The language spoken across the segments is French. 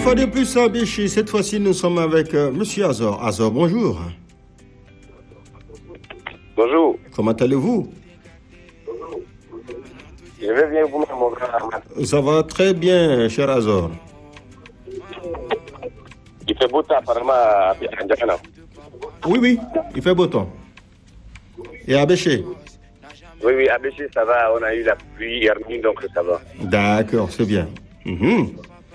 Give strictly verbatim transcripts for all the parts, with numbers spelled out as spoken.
fois de plus à Béchi. Cette fois-ci, nous sommes avec euh, Monsieur Azor. Azor, bonjour. Bonjour. Comment allez-vous? Je vais bien vous, mon grand Ahmad. Ça va très bien, cher Azor. Il fait beau temps apparemment à Ndjakana. Oui, oui, il fait beau temps. Et à Béchi? Oui, oui, à Béchi, ça va. On a eu la pluie hier nuit, donc ça va. D'accord, c'est bien. Mhm.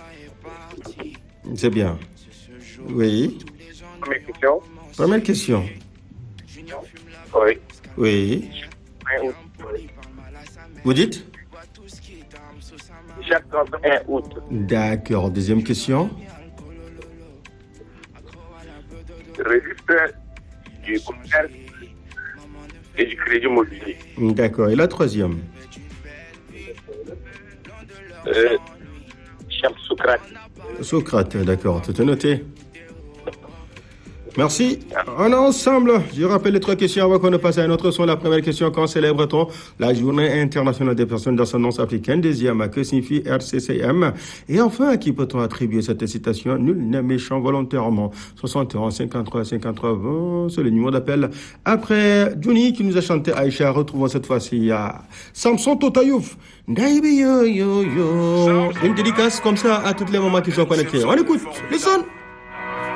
C'est bien. Oui. Première question. Première question. Oui. Oui. Vous dites? Chaque trente et un août. D'accord. Deuxième question. Registre du commerce et du crédit immobilier. D'accord. Et la troisième? Euh, Cheikh Socrate. Socrate, d'accord. Tout est noté. Merci. On est ensemble. Je rappelle les trois questions avant qu'on ne passe à une autre son. La première question, quand célèbre-t-on la journée internationale des personnes d'ascendance africaine? Deuxième, que signifie R C C M? Et enfin, à qui peut-on attribuer cette citation? Nul n'est méchant volontairement. soixante et onze, cinquante-trois, cinquante-trois, vingt, c'est le numéro d'appel. Après Johnny qui nous a chanté Aïcha, retrouvons cette fois-ci à Samson Totayouf. Yo, yo, yo. Une dédicace comme ça à toutes les mamans qui sont connectées. On écoute. Listen.